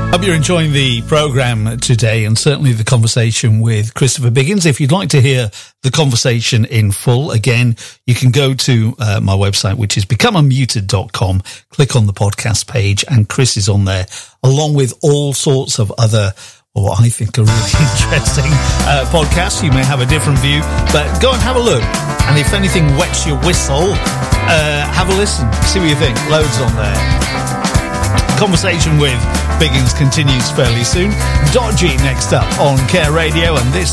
Hope you're enjoying the programme today and certainly the conversation with Christopher Biggins. If you'd like to hear the conversation in full, again, you can go to my website, which is becomeunmuted.com, click on the podcast page, and Chris is on there, along with all sorts of other, what I think are really interesting podcasts. You may have a different view, but go and have a look. And if anything wets your whistle, have a listen, see what you think. Loads on there. Conversation with Biggins continues fairly soon. Dodgy next up on Care Radio, and this